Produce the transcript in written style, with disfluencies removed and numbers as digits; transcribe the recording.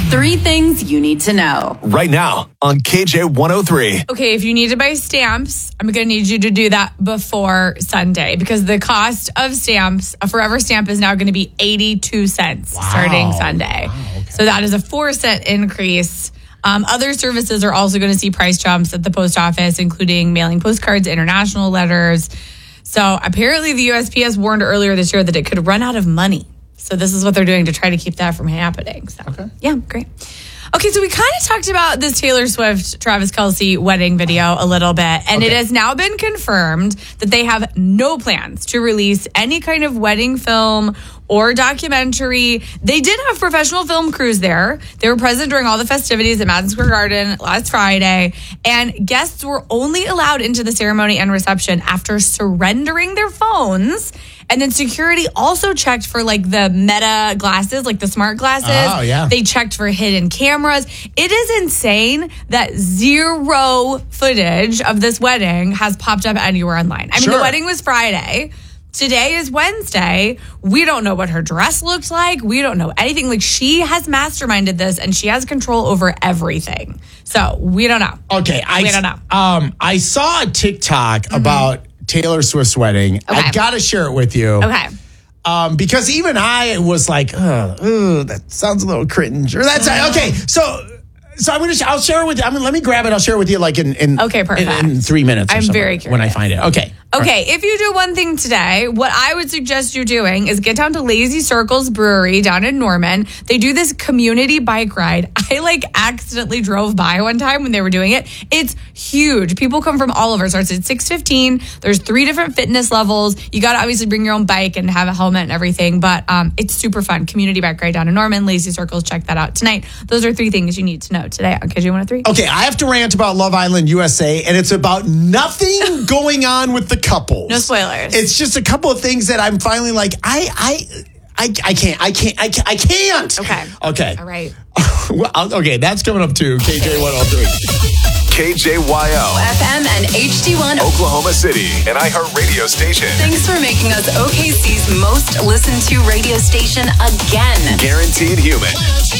3 things you need to know. Right now on KJ103. Okay, if you need to buy stamps, I'm going to need you to do that before Sunday because the cost of stamps, a Forever stamp is now going to be 82 cents starting Sunday. Wow, okay. So that is a 4-cent increase. Other services are also going to see price jumps at the post office, including mailing postcards, international letters. So apparently the USPS warned earlier this year that it could run out of money. So this is what they're doing to try to keep that from happening. So, yeah, great. Okay, so we kind of talked about this Taylor Swift, Travis Kelce wedding video a little bit, and it has now been confirmed that they have no plans to release any kind of wedding film or documentary. They did have professional film crews there. They were present during all the festivities at Madison Square Garden last Friday, and guests were only allowed into the ceremony and reception after surrendering their phones. And then security also checked for like the Meta glasses, like the smart glasses. Oh, yeah. They checked for hidden cameras. It is insane that 0 footage of this wedding has popped up anywhere online. I mean, the wedding was Friday. Today is Wednesday. We don't know what her dress looked like. We don't know anything. Like, she has masterminded this and she has control over everything. So we don't know. Okay. We don't know. I saw a TikTok about Taylor Swift's wedding. I got to share it with you. Okay. Because even I was like, that sounds a little cringe. Or that's okay. So I'll share it with you. Let me grab it. I'll share it with you like in perfect. in 3 minutes. I'm very curious when I find it. Okay. Okay, if you do one thing today, what I would suggest you doing is get down to Lazy Circles Brewery down in Norman. They do this community bike ride. I accidentally drove by one time when they were doing it. It's huge. People come from all over. It starts at 6:15. There's 3 different fitness levels. You got to obviously bring your own bike and have a helmet and everything, but it's super fun. Community bike ride down in Norman, Lazy Circles. Check that out tonight. Those are 3 things you need to know today on KJ103. Okay, I have to rant about Love Island USA, and it's about nothing going on with the couples. No spoilers. It's just a couple of things that I'm finally like, I can't. Okay. All right. Okay, that's coming up too. KJ103. KJYO. FM and HD1 Oklahoma City, an iHeartRadio station. Thanks for making us OKC's most listened to radio station again. Guaranteed human.